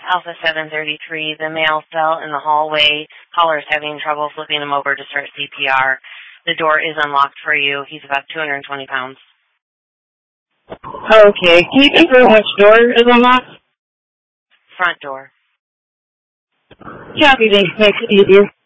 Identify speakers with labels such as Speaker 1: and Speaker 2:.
Speaker 1: Alpha 733, the male fell in the hallway. Caller's having trouble flipping him over to start CPR. The door is unlocked for you. He's about 220 pounds.
Speaker 2: Okay. Can you confirm which door is unlocked?
Speaker 1: Front door.
Speaker 2: Copy, thanks. Makes it easier.